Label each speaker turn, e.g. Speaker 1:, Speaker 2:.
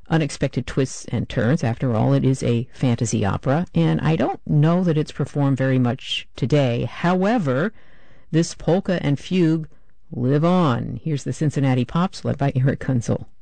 Speaker 1: unexpected twists and turns. After all, it is a fantasy opera, and I don't know that it's performed very much today. However, this polka and fugue live on. Here's the Cincinnati Pops led by Eric Kunzel.